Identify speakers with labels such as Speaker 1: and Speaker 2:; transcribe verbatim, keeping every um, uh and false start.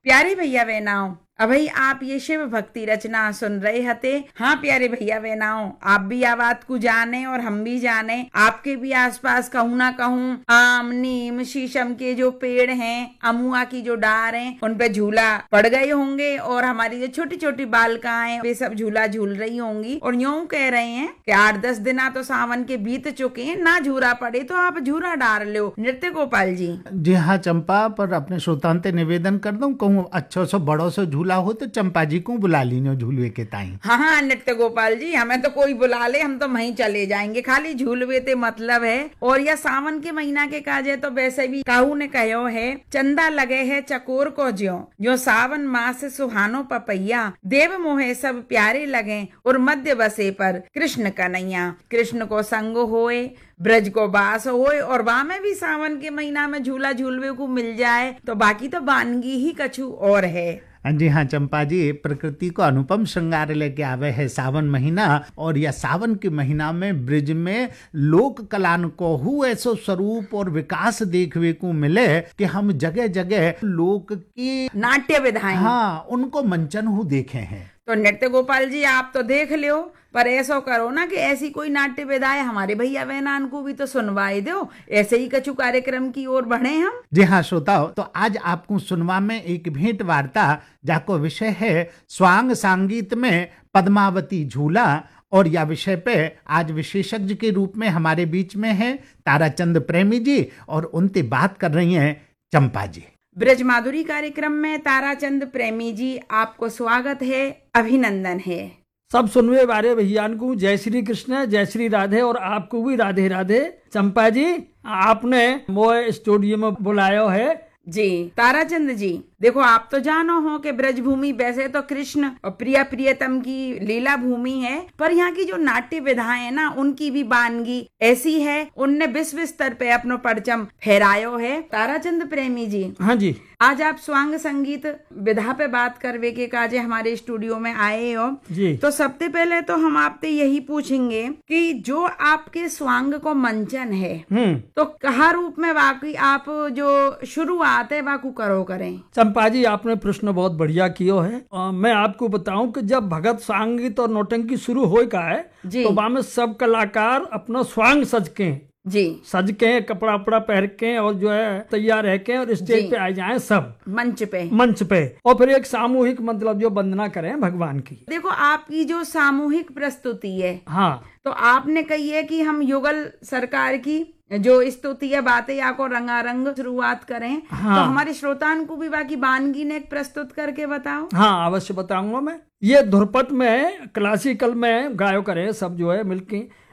Speaker 1: प्यारे भैया बहनाओं, अभी आप ये शिव भक्ति रचना सुन रहे हते। हाँ प्यारे भैया बहनाओं, आप भी आ बात को जाने और हम भी जाने। आपके भी आसपास कहूँ ना कहूँ आम, नीम, शीशम के जो पेड़ हैं, अमुआ की जो डार हैं, उन पे झूला पड़ गए होंगे और हमारी जो छोटी छोटी बालिकाएं वे सब झूला झूल रही होंगी और यूं कह रहे हैं कि आठ दस दिन तो सावन के बीत चुके हैं, ना झूला पड़े तो आप झूला डाल लो। नृत्य गोपाल जी।
Speaker 2: जी हाँ चंपा, पर अपने श्रोतांते निवेदन कर दूं, कहूँ अच्छो सो बड़ो सो झूला हो तो चंपा जी को बुला लीनो झूलवे के ताई।
Speaker 1: हाँ हाँ नृत्य गोपाल जी, हमें तो कोई बुला ले, हम तो वहीं चले जाएंगे, खाली झूलवे ते मतलब है। और यह सावन के महीना के काजे तो वैसे भी काहू ने कहो है, चंदा लगे है चकोर को ज्यो जो सावन मास सुहानो पपैया, देव मोहे सब प्यारे लगे और मध्य बसे पर कृष्ण कन्हैया। कृष्ण को संग होए, ब्रज को बास होए और वहां में भी सावन के महीना में झूला झूलवे को मिल जाए तो बाकी तो वानगी ही कछु और है।
Speaker 2: जी हाँ चंपा जी, प्रकृति को अनुपम श्रृंगार लेके आवे है सावन महीना, और यह सावन के महीना में ब्रिज में लोक कलान को हु ऐसो स्वरूप और विकास देखने को मिले कि हम जगह जगह लोक की
Speaker 1: नाट्य विधाएं, हाँ
Speaker 2: उनको मंचन हु देखे हैं।
Speaker 1: तो नृत्य गोपाल जी आप तो देख लियो, पर ऐसा करो ना कि ऐसी कोई नाट्य विधाएं हमारे भैया बहनान को भी तो सुनवाई दो, ऐसे ही कछु कार्यक्रम की ओर बढ़े हम।
Speaker 2: जी हाँ श्रोताओ, तो आज आपको सुनवा में एक भेंट वार्ता जाको विषय है स्वांग संगीत में पद्मावती झूला, और यह विषय पे आज विशेषज्ञ के रूप में हमारे बीच में है ताराचंद प्रेमी जी, और उनसे बात कर रही हैं चंपा जी।
Speaker 1: ब्रज माधुरी कार्यक्रम में ताराचंद प्रेमी जी आपको स्वागत है, अभिनंदन है।
Speaker 3: सब सुनवे वाले भैया को जय श्री कृष्ण, जय श्री राधे, और आपको भी राधे राधे। चंपा जी आपने मोए स्टूडियो में बुलायो है।
Speaker 1: जी ताराचंद जी, देखो आप तो जानो हो कि ब्रज भूमि वैसे तो कृष्ण और प्रिया प्रियतम की लीला भूमि है, पर यहाँ की जो नाट्य विधाएं है ना, उनकी भी वानगी ऐसी है, उनने विश्व स्तर पे अपनो परचम फहरायो है। ताराचंद प्रेमी जी,
Speaker 3: हाँ जी,
Speaker 1: आज आप स्वांग संगीत विधा पे बात करवे के काजे हमारे स्टूडियो में आए हो
Speaker 3: जी।
Speaker 1: तो सबसे पहले तो हम आपसे यही पूछेंगे कि जो आपके स्वांग को मंचन है तो कहा रूप में वाकई आप जो शुरुआत है वाकू करो करें।
Speaker 3: चंपा जी आपने प्रश्न बहुत बढ़िया किया है। आ, मैं आपको बताऊं कि जब भगत सांगीत और नौटंकी शुरू हो का है तो वहाँ में सब कलाकार अपना स्वांग सज के
Speaker 1: जी
Speaker 3: सज के कपड़ा वपड़ा पहन के और जो है तैयार रह के और स्टेज पे आ जाए सब
Speaker 1: मंच पे मंच
Speaker 3: पे और फिर एक सामूहिक मतलब जो वंदना करें भगवान की।
Speaker 1: देखो आपकी जो सामूहिक प्रस्तुति है,
Speaker 3: हाँ,
Speaker 1: तो आपने कही है कि हम युगल सरकार की जो स्तुति है बातें या को रंगारंग शुरुआत करें। हाँ। तो हमारे श्रोतान को भी बाकी वानगी ने प्रस्तुत करके बताओ।
Speaker 3: हाँ अवश्य बताऊंगा मैं। ये ध्रुपद में क्लासिकल में गायो करे सब जो है मिलके